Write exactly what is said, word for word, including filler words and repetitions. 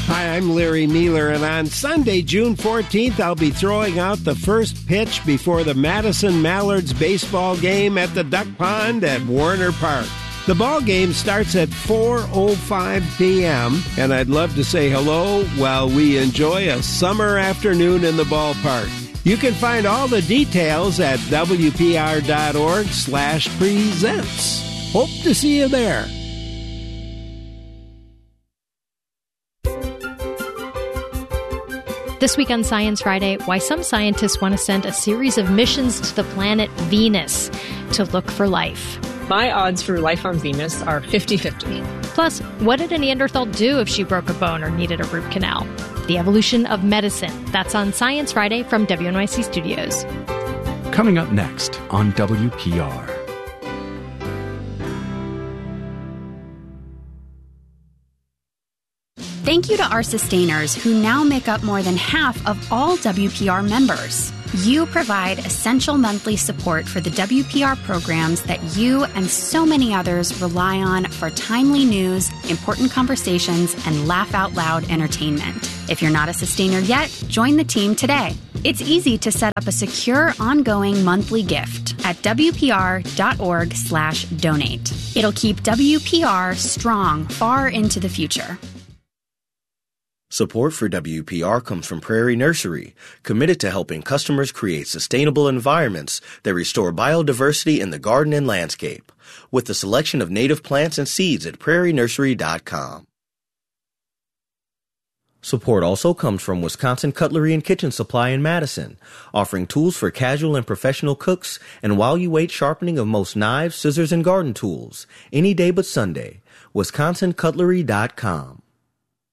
Hi, I'm Larry Mealer, and on Sunday, June fourteenth, I'll be throwing out the first pitch before the Madison Mallards baseball game at the Duck Pond at Warner Park. The ball game starts at four oh five p.m., and I'd love to say hello while we enjoy a summer afternoon in the ballpark. You can find all the details at W P R dot org slash presents. Hope to see you there. This week on Science Friday, why some scientists want to send a series of missions to the planet Venus to look for life. My odds for life on Venus are fifty-fifty. Plus, what did a Neanderthal do if she broke a bone or needed a root canal? The evolution of medicine. That's on Science Friday from W N Y C Studios. Coming up next on W P R. Thank you to our sustainers who now make up more than half of all W P R members. You provide essential monthly support for the W P R programs that you and so many others rely on for timely news, important conversations, and laugh-out-loud entertainment. If you're not a sustainer yet, join the team today. It's easy to set up a secure, ongoing monthly gift at W P R dot org slash donate. It'll keep W P R strong far into the future. Support for W P R comes from Prairie Nursery, committed to helping customers create sustainable environments that restore biodiversity in the garden and landscape, with a selection of native plants and seeds at prairie nursery dot com. Support also comes from Wisconsin Cutlery and Kitchen Supply in Madison, offering tools for casual and professional cooks and while you wait sharpening of most knives, scissors, and garden tools, any day but Sunday. wisconsin cutlery dot com.